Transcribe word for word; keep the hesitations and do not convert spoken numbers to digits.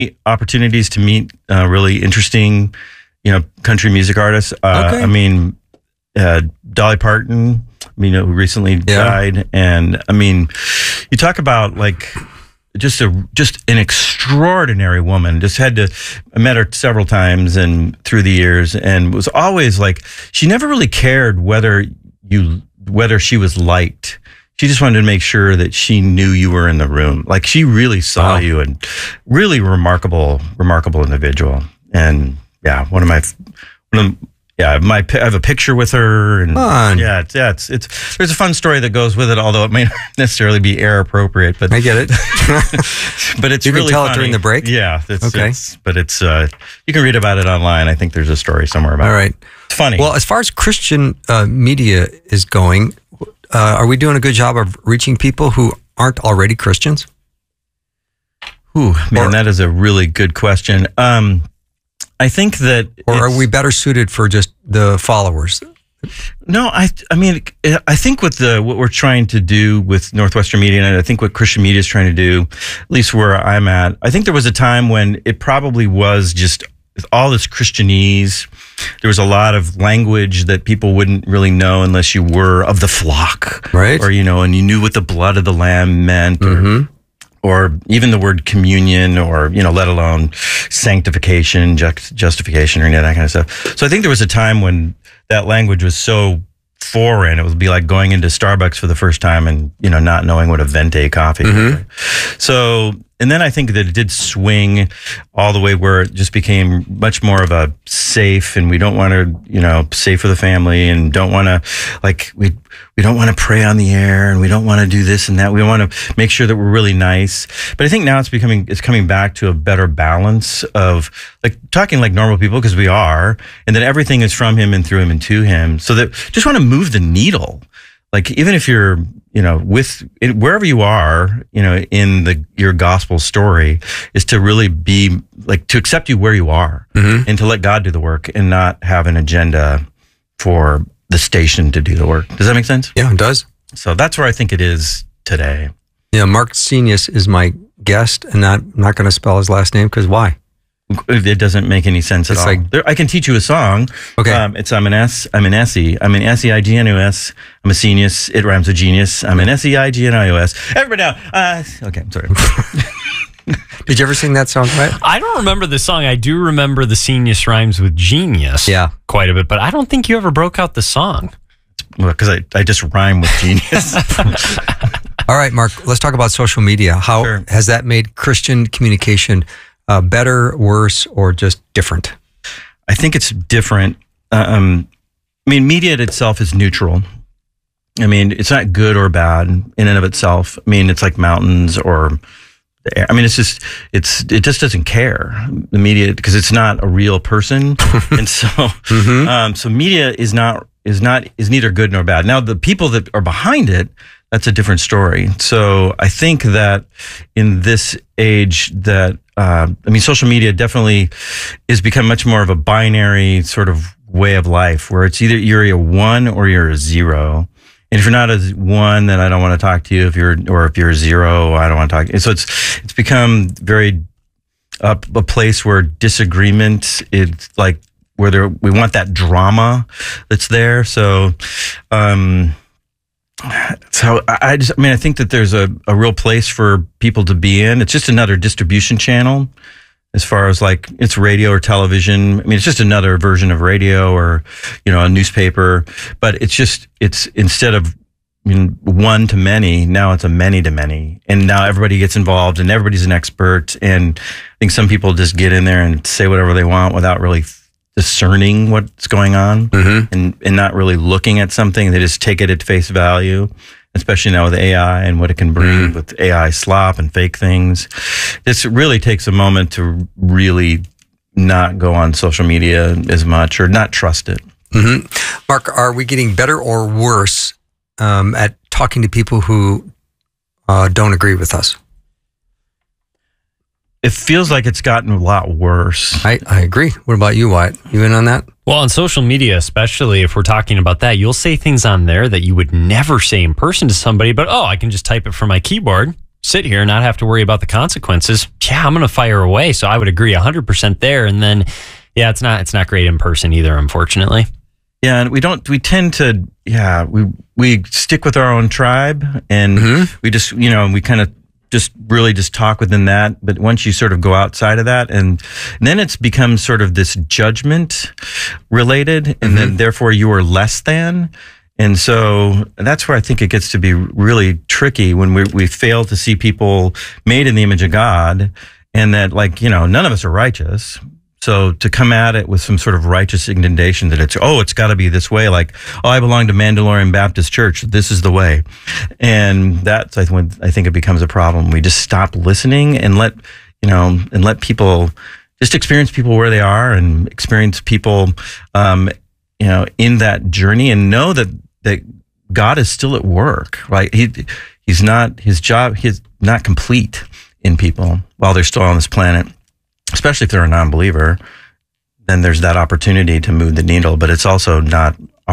opportunities to meet uh, really interesting, you know, country music artists. Uh, Okay. I mean, uh, Dolly Parton, you know, who recently Yeah. died, and I mean, you talk about like just a just an extraordinary woman. Just had to, I met her several times and through the years, and was always like, she never really cared whether you whether she was liked. She just wanted to make sure that she knew you were in the room. Like she really saw Wow. you, and really remarkable, remarkable individual. And yeah, one of my, one of, yeah, my I have a picture with her, and Fun. yeah, it's, yeah, it's it's there's a fun story that goes with it, although it may not necessarily be air appropriate. But I get it. but it's You can really tell it funny. during the break? Yeah, it's, Okay. it's, but it's uh, you can read about it online. I think there's a story somewhere about All it. right. It's funny. Well, as far as Christian uh, media is going, uh, are we doing a good job of reaching people who aren't already Christians? Ooh, man, or- that is a really good question. Um, I think that, Or are it's- we better suited for just the followers? No, I I mean I think with the what we're trying to do with Northwestern Media, and I think what Christian Media is trying to do, at least where I'm at, I think there was a time when it probably was just all this Christianese. There was a lot of language that people wouldn't really know unless you were of the flock, Right. Or you know, and you knew what the blood of the lamb meant, or, or even the word communion, or you know, let alone sanctification, just, justification, or any of that kind of stuff. So I think there was a time when that language was so foreign. It would be like going into Starbucks for the first time and, you know, not knowing what a venti coffee is. Right? So, and then I think that it did swing all the way where it just became much more of a safe, and we don't want to, you know, safe for the family, and don't want to, like, we we don't want to pray on the air, and we don't want to do this and that. We want to make sure that we're really nice. But I think now it's becoming, it's coming back to a better balance of like talking like normal people, because we are, and that everything is from him and through him and to him. So that just want to move the needle. Like, even if you're, you know, with wherever you are, you know, in the your gospel story, is to really be like to accept you where you are, Mm-hmm. and to let God do the work, and not have an agenda for the station to do the work. Does that make sense? Yeah, it does. So that's where I think it is today. Yeah, Mark Senius is my guest, and not, I'm not going to spell his last name because why? It doesn't make any sense at It's all. like- There, I can teach you a song. Okay. Um, it's I'm an S. I'm an S E. I'm an S E I G N O S. I'm a genius. It rhymes with genius. I'm an S E I G N I O S. Everybody now. Uh, okay, I'm sorry. Did you ever sing that song, right? I don't remember the song. I do remember the Genius rhymes with genius. Yeah. Quite a bit, but I don't think you ever broke out the song. Because I, I just rhyme with genius. All right, Mark, let's talk about social media. How Sure. has that made Christian communication uh, better, worse, or just different? I think it's different. Um, I mean, media itself is neutral. I mean, it's not good or bad in and of itself. I mean, it's like mountains or the air. I mean, it's just, it's, it just doesn't care, the media, because it's not a real person. And so, um, so media is not, is not, is neither good nor bad. Now, the people that are behind it, that's a different story. So I think that in this age that, uh, I mean, social media definitely has become much more of a binary sort of way of life, where it's either you're a one or you're a zero. And if you're not a one, then I don't want to talk to you. If you're, or if you're a zero, I don't want to talk to you. So it's, it's become very, uh, a place where disagreement, it's like where there, we want that drama that's there. So, um, So I just, I mean, I think that there's a, a real place for people to be in. It's just another distribution channel as far as like it's radio or television. I mean, it's just another version of radio or, you know, a newspaper, but it's just, it's instead of I mean, one to many, now it's a many to many. And now everybody gets involved and everybody's an expert. And I think some people just get in there and say whatever they want without really discerning what's going on, mm-hmm. and, and not really looking at something. They just take it at face value, especially now with A I and what it can bring mm-hmm. with A I slop and fake things. This really takes a moment to really not go on social media as much or not trust it. Mm-hmm. Mark, are we getting better or worse um, at talking to people who uh, don't agree with us? It feels like it's gotten a lot worse. I, I agree. What about you, Wyatt? You in on that? Well, on social media, especially if we're talking about that, you'll say things on there that you would never say in person to somebody, but oh, I can just type it from my keyboard sit here and not have to worry about the consequences, yeah, I'm going to fire away. So I would agree one hundred percent there. And then, yeah, it's not it's not great in person either, unfortunately. Yeah, and we don't. We tend to, yeah, we we stick with our own tribe, and mm-hmm. we just, you know, we kind of just really just talk within that. But once you sort of go outside of that, and, and then it's become sort of this judgment related, and mm-hmm. then therefore you are less than. And so that's where I think it gets to be really tricky when we we fail to see people made in the image of God, and that, like, you know, none of us are righteous. So to come at it with some sort of righteous indignation that it's, oh, it's got to be this way. Like, oh, I belong to Mandalorian Baptist Church. This is the way. And that's, I think, I think it becomes a problem. We just stop listening and let, you know, and let people just experience people where they are, and experience people, um, you know, in that journey, and know that, that God is still at work, right? He, he's not, his job, he's not complete in people while they're still on this planet. Especially if they're a non-believer, then there's that opportunity to move the needle. But it's also not